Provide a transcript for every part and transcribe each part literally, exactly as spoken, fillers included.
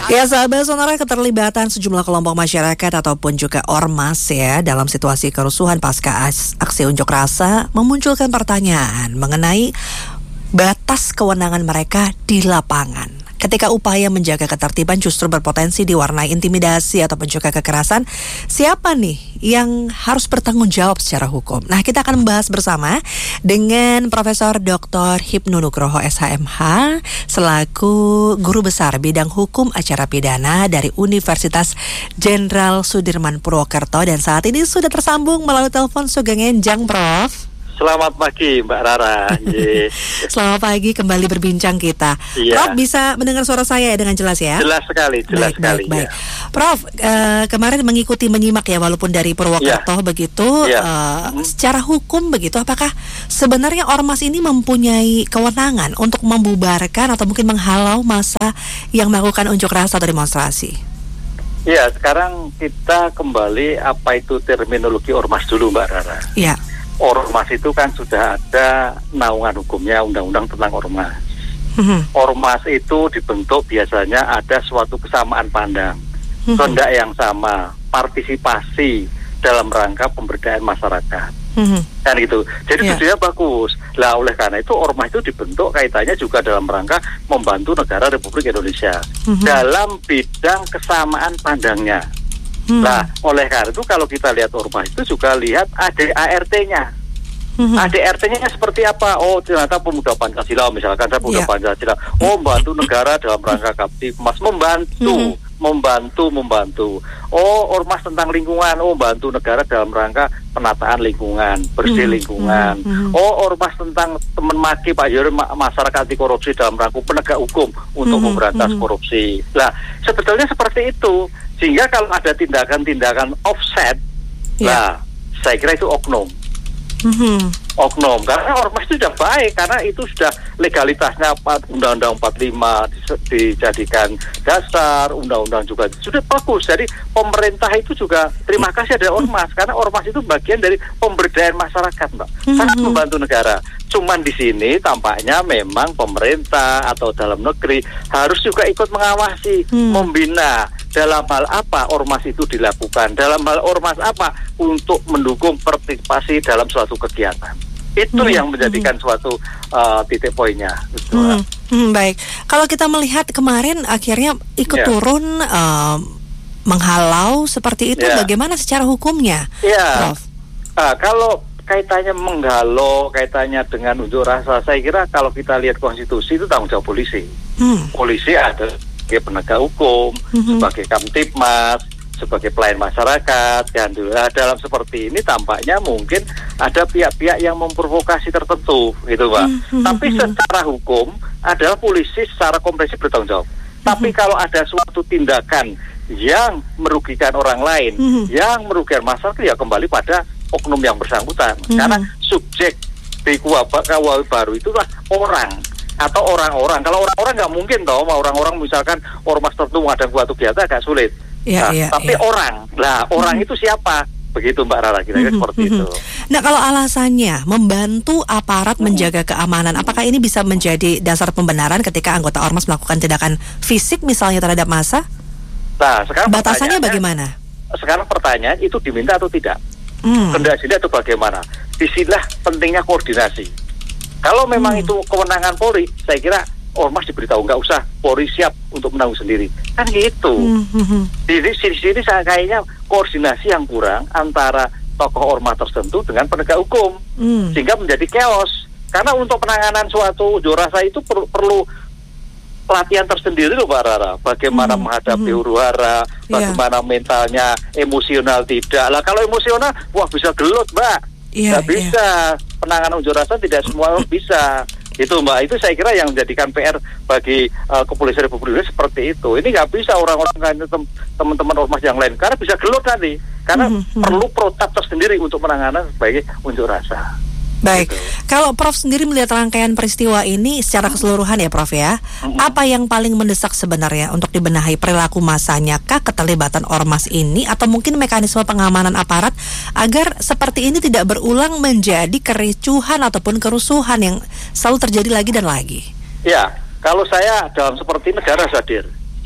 Ya sahabat sonora, keterlibatan sejumlah kelompok masyarakat ataupun juga ormas ya dalam situasi kerusuhan pasca aksi unjuk rasa memunculkan pertanyaan mengenai batas kewenangan mereka di lapangan. Ketika upaya menjaga ketertiban justru berpotensi diwarnai intimidasi ataupun juga kekerasan, siapa nih yang harus bertanggung jawab secara hukum? Nah, kita akan membahas bersama dengan Profesor Doktor Hipnu Nugroho S H M H selaku Guru Besar Bidang Hukum Acara Pidana dari Universitas Jenderal Sudirman Purwokerto, dan saat ini sudah tersambung melalui telepon Sugeng Enjang, Prof. Selamat pagi Mbak Rara. Selamat pagi, kembali berbincang kita. Iya. Prof, bisa mendengar suara saya dengan jelas ya? Jelas sekali, jelas baik, sekali. Baik, baik. Ya. Prof, uh, kemarin mengikuti menyimak ya walaupun dari Purwokerto ya. begitu. Ya. Uh, hmm. Secara hukum begitu, apakah sebenarnya ormas ini mempunyai kewenangan untuk membubarkan atau mungkin menghalau massa yang melakukan unjuk rasa atau demonstrasi? Ya, sekarang kita kembali apa itu terminologi ormas dulu Mbak Rara. Iya. Ormas itu kan sudah ada naungan hukumnya, undang-undang tentang ormas. Mm-hmm. Ormas itu dibentuk biasanya ada suatu kesamaan pandang, mm-hmm. kehendak yang sama, partisipasi dalam rangka pemberdayaan masyarakat. Mm-hmm. Kan gitu. Jadi yeah. tujuannya bagus. Lah oleh karena itu ormas itu dibentuk kaitannya juga dalam rangka membantu negara Republik Indonesia mm-hmm. dalam bidang kesamaan pandangnya. Hmm. Nah, oleh karena itu kalau kita lihat ormas itu juga lihat A D A R T-nya. Hmm. A D A R T-nya seperti apa? Oh, ternyata pemuda Pancasila, misalkan saya pemuda yeah. Pancasila. Oh, membantu negara dalam rangka Kaptipmas, membantu, hmm. membantu, membantu. Oh, ormas tentang lingkungan, oh, membantu negara dalam rangka penataan lingkungan, bersih hmm. lingkungan. Hmm. Oh, ormas tentang teman maki Pak Yuri, masyarakat anti korupsi dalam rangka penegak hukum untuk hmm. memberantas hmm. korupsi. Nah, sebetulnya seperti itu. Sehingga kalau ada tindakan-tindakan offset, yeah. nah saya kira itu oknum. Mm-hmm. Oknum, karena ormas itu sudah baik, karena itu sudah legalitasnya Undang-Undang empat puluh lima dijadikan dasar, Undang-Undang juga sudah bagus. Jadi pemerintah itu juga terima kasih ada ormas, karena ormas itu bagian dari pemberdayaan masyarakat, Mbak. Mm-hmm. Sangat membantu negara. Cuman di sini tampaknya memang pemerintah atau dalam negeri harus juga ikut mengawasi, mm. membina. Dalam hal apa ormas itu dilakukan? Dalam hal ormas apa untuk mendukung partisipasi dalam suatu kegiatan? Itu hmm, yang menjadikan hmm. suatu uh, titik poinnya. Hmm, hmm, baik. Kalau kita melihat kemarin akhirnya ikut yeah. turun uh, menghalau seperti itu, yeah. bagaimana secara hukumnya, yeah. Prof? Uh, kalau kaitannya menghalau, kaitannya dengan unjuk rasa, saya kira kalau kita lihat konstitusi itu tanggung jawab polisi. Hmm. Polisi ada sebagai penegak hukum, mm-hmm. sebagai Kamtipmas, sebagai pelayan masyarakat, dan nah, dalam seperti ini tampaknya mungkin ada pihak-pihak yang memprovokasi tertentu, gitu Pak. Mm-hmm. Tapi secara hukum adalah polisi secara komprehensif bertanggung jawab. Mm-hmm. Tapi kalau ada suatu tindakan yang merugikan orang lain, mm-hmm. yang merugikan masyarakat, ya kembali pada oknum yang bersangkutan. Mm-hmm. Karena subjek di K U H baru itulah orang. Atau orang-orang, kalau orang-orang nggak mungkin toh, orang-orang misalkan ormas tertentu ada suatu kegiatan agak sulit. Ya, nah, ya, tapi ya. orang, lah orang hmm. itu siapa? Begitu Mbak Rara, kira-kira hmm, seperti hmm. itu. Nah, kalau alasannya membantu aparat hmm. menjaga keamanan, apakah ini bisa menjadi dasar pembenaran ketika anggota ormas melakukan tindakan fisik misalnya terhadap massa? Nah, sekarang batasannya bagaimana? Sekarang pertanyaan itu diminta atau tidak? Hmm. Kehendak sini atau bagaimana? Disinilah pentingnya koordinasi. Kalau memang hmm. itu kewenangan Polri, saya kira ormas diberitahu, nggak usah, Polri siap untuk menanggung sendiri. Kan gitu. Hmm. Di sini saya kayaknya koordinasi yang kurang antara tokoh ormas tertentu dengan penegak hukum, hmm. sehingga menjadi chaos. Karena untuk penanganan suatu unjuk rasa itu perlu, perlu pelatihan tersendiri loh Mbak Rara. Bagaimana hmm. menghadapi hmm. huru hara, bagaimana yeah. mentalnya, emosional tidak. Lah kalau emosional, wah bisa gelut Mbak. Iya, nggak bisa, iya. Penanganan unjuk rasa tidak semua bisa. Itu Mbak, itu saya kira yang menjadikan P R bagi uh, Kepolisian Republik Indonesia seperti itu. Ini nggak bisa orang-orang kan tem- teman-teman ormas yang lain, karena bisa gelut nanti. Karena mm-hmm. perlu protap tersendiri untuk penanganan sebagai unjuk rasa. Baik, gitu. Kalau Prof sendiri melihat rangkaian peristiwa ini secara keseluruhan ya Prof ya, mm-hmm. apa yang paling mendesak sebenarnya untuk dibenahi perilaku massanya kah, keterlibatan ormas ini, atau mungkin mekanisme pengamanan aparat agar seperti ini tidak berulang menjadi kericuhan ataupun kerusuhan yang selalu terjadi lagi dan lagi? Ya, kalau saya dalam seperti negara hadir,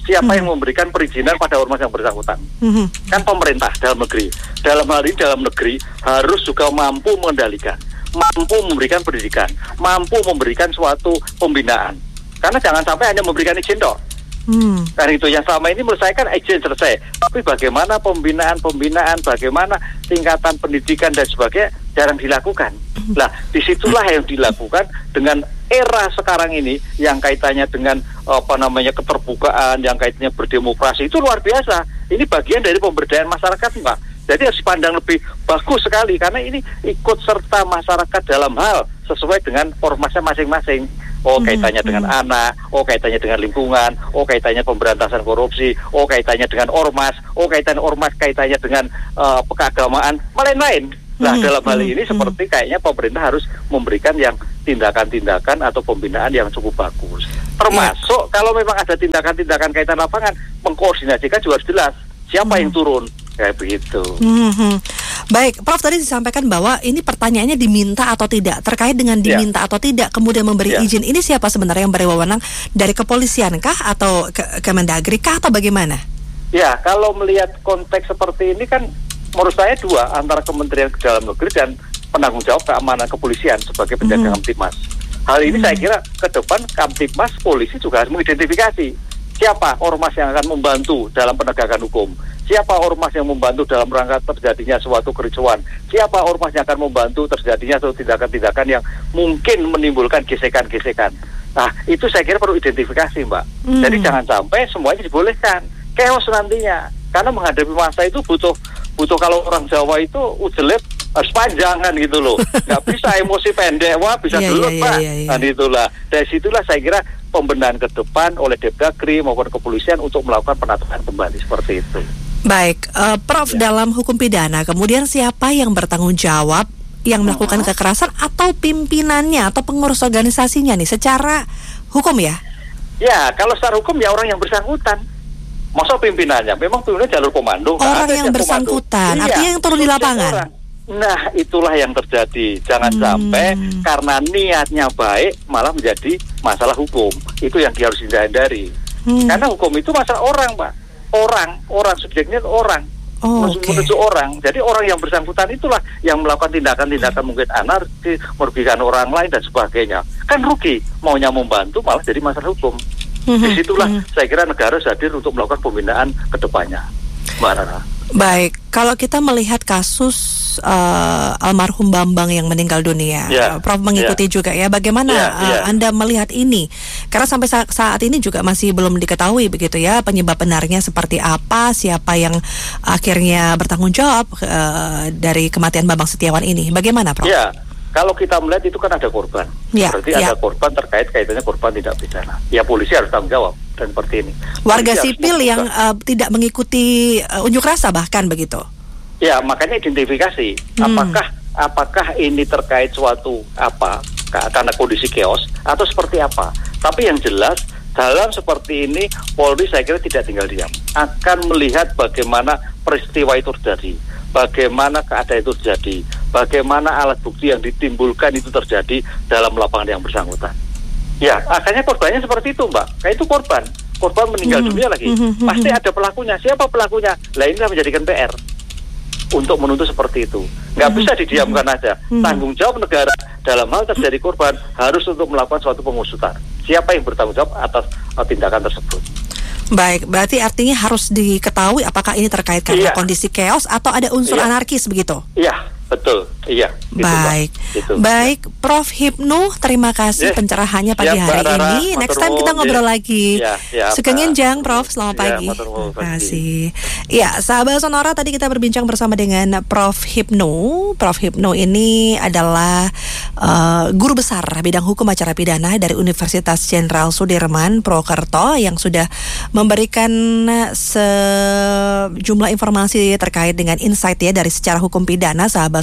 Siapa hmm. yang memberikan perizinan pada ormas yang bersangkutan? Hmm. Kan pemerintah dalam negeri. Dalam hal ini dalam negeri harus juga mampu mengendalikan, mampu memberikan pendidikan, mampu memberikan suatu pembinaan. Karena jangan sampai hanya memberikan izin dong. Hmm. Dan itu yang selama ini menurut saya kan izin selesai. Tapi bagaimana pembinaan-pembinaan, bagaimana tingkatan pendidikan dan sebagainya jarang dilakukan. Nah, disitulah yang dilakukan dengan era sekarang ini yang kaitannya dengan apa namanya keterbukaan, yang kaitannya berdemokrasi itu luar biasa. Ini bagian dari pemberdayaan masyarakat, Mbak. Jadi harus dipandang lebih bagus sekali karena ini ikut serta masyarakat dalam hal sesuai dengan ormasnya masing-masing. Oh kaitannya dengan hmm. anak, oh kaitannya dengan lingkungan, oh kaitannya pemberantasan korupsi, oh kaitannya dengan ormas, oh kaitannya ormas kaitannya dengan uh, keagamaan, lain-lain. Nah hmm. dalam hal ini hmm. seperti kayaknya pemerintah harus memberikan yang tindakan-tindakan atau pembinaan yang cukup bagus. Termasuk ya. Kalau memang ada tindakan-tindakan kaitan lapangan, mengkoordinasikan juga harus jelas siapa hmm. yang turun. Kayak begitu. Hmm. Baik, Prof tadi disampaikan bahwa ini pertanyaannya diminta atau tidak, terkait dengan diminta ya. Atau tidak, kemudian memberi ya. Izin. Ini siapa sebenarnya yang berwenang, dari kepolisian kah atau ke- Kemendagri kah atau bagaimana? Ya, kalau melihat konteks seperti ini kan menurut saya dua, antara Kementerian Dalam Negeri dan penanggung jawab keamanan kepolisian sebagai penjaga hmm. Kamtibmas. Hal ini hmm. saya kira ke depan Kamtibmas, polisi juga harus mengidentifikasi siapa ormas yang akan membantu dalam penegakan hukum. Siapa ormas yang membantu dalam rangka terjadinya suatu kericuan? Siapa ormas yang akan membantu terjadinya suatu tindakan-tindakan yang mungkin menimbulkan gesekan-gesekan? Nah, itu saya kira perlu identifikasi, Mbak. Hmm. Jadi jangan sampai semuanya dibolehkan. Chaos nantinya. Karena menghadapi masa itu butuh butuh kalau orang Jawa itu ujelet harus panjang kan gitu loh. Nggak bisa emosi pendek, wah bisa yeah, gelut, yeah, Pak. yeah, yeah. Dan itulah. Dari situlah saya kira pembenahan ke depan oleh Depdagri maupun kepolisian untuk melakukan penataan kembali seperti itu. Baik, uh, Prof ya. Dalam hukum pidana kemudian siapa yang bertanggung jawab yang melakukan uh-huh. kekerasan atau pimpinannya atau pengurus organisasinya nih secara hukum ya? Ya, kalau secara hukum ya orang yang bersangkutan. Masa pimpinannya? Memang pimpinannya jalur komando. Orang yang bersangkutan, komando. Artinya iya, yang turun di lapangan. Orang. Nah, itulah yang terjadi. Jangan hmm. sampai karena niatnya baik malah menjadi masalah hukum. Itu yang harus dihindari. Hmm. Karena hukum itu masalah orang, Pak. Orang, orang subjeknya orang, oh, okay. menuju orang. Jadi orang yang bersangkutan itulah yang melakukan tindakan-tindakan mungkin anarki, merugikan orang lain dan sebagainya. Kan rugi, maunya membantu malah jadi masalah hukum. Mm-hmm. Disitulah mm-hmm. saya kira negara harus hadir untuk melakukan pembinaan ke depannya, Mbak Rara. Baik, kalau kita melihat kasus uh, almarhum Bambang yang meninggal dunia, yeah. Prof mengikuti yeah. juga ya, bagaimana yeah, yeah. Uh, Anda melihat ini? Karena sampai sa- saat ini juga masih belum diketahui begitu ya penyebab benarnya seperti apa, siapa yang akhirnya bertanggung jawab uh, dari kematian Bambang Setiawan ini. Bagaimana, Prof? Yeah. Kalau kita melihat itu kan ada korban, ya, berarti ya. ada korban terkait kaitannya korban tidak pidana. Ya polisi harus tanggung jawab dan seperti ini. Warga polisi sipil yang uh, tidak mengikuti uh, unjuk rasa bahkan begitu. Ya makanya identifikasi hmm. apakah apakah ini terkait suatu apa karena kondisi chaos atau seperti apa. Tapi yang jelas dalam seperti ini Polri saya kira tidak tinggal diam, akan melihat bagaimana peristiwa itu terjadi. Bagaimana keadaan itu terjadi, bagaimana alat bukti yang ditimbulkan itu terjadi dalam lapangan yang bersangkutan. Ya, akhirnya korbannya seperti itu, Mbak. Kayak itu korban, korban meninggal mm-hmm. dunia lagi. Mm-hmm. Pasti ada pelakunya. Siapa pelakunya? Lah inilah menjadikan P R untuk menuntut seperti itu. Nggak mm-hmm. bisa didiamkan aja. Mm-hmm. Tanggung jawab negara dalam hal terjadi korban harus untuk melakukan suatu pengusutan. Siapa yang bertanggung jawab atas uh, tindakan tersebut? Baik, berarti artinya harus diketahui apakah ini terkait karena iya. kondisi chaos atau ada unsur iya. anarkis begitu? Iya, betul. Iya. Baik, gitu, baik, Prof Hipnu, terima kasih yeah. pencerahannya pagi yeah, hari Rara, ini. Next time kita ngobrol yeah. lagi. Yeah, yeah, Sugeng Jang, Prof, selamat yeah, pagi. Terima kasih. Ya, sahabat Sonora, tadi kita berbincang bersama dengan Prof Hipnu. Prof Hipnu ini adalah uh, guru besar bidang hukum acara pidana dari Universitas Jenderal Sudirman Purwokerto yang sudah memberikan sejumlah informasi terkait dengan insight ya dari secara hukum pidana, sahabat Sonora, bahwa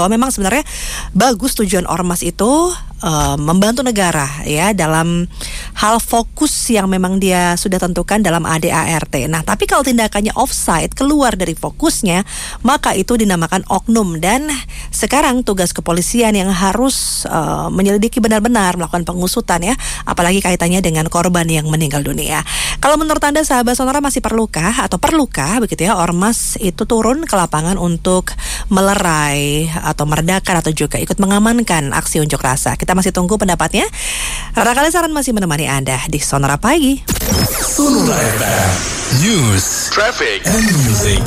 bahwa memang sebenarnya bagus tujuan ormas itu Uh, membantu negara ya dalam hal fokus yang memang dia sudah tentukan dalam A D A R T. Nah, tapi kalau tindakannya offside, keluar dari fokusnya, maka itu dinamakan oknum. Dan sekarang tugas kepolisian yang harus uh, menyelidiki benar-benar, melakukan pengusutan ya, apalagi kaitannya dengan korban yang meninggal dunia. Kalau menurut Anda sahabat Sonora, masih perlukah atau perlukah begitu ya ormas itu turun ke lapangan untuk melerai atau meredakan atau juga ikut mengamankan aksi unjuk rasa? Kita masih tunggu pendapatnya. Rara Kalisaran masih menemani Anda di Sonora Pagi. Sonora F M News, Traffic, and Music.